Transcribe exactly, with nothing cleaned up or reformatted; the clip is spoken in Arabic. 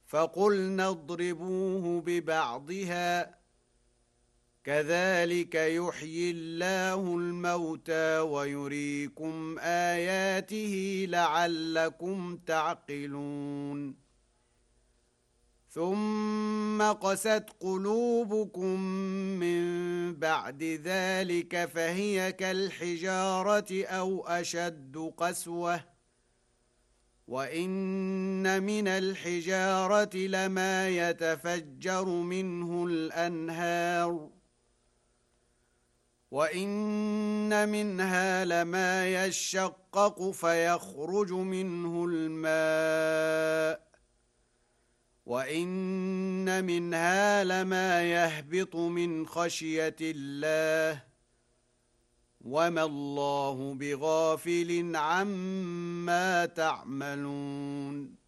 فقلنا اضربوه ببعضها كذلك يحيي الله الموتى ويريكم آياته لعلكم تعقلون ثم قست قلوبكم من بعد ذلك فهي كالحجارة أو أشد قسوة وإن من الحجارة لما يتفجر منه الأنهار وإن منها لما يشقق فيخرج منه الماء وإن منها لما يهبط من خشية الله وما الله بغافل عما تعملون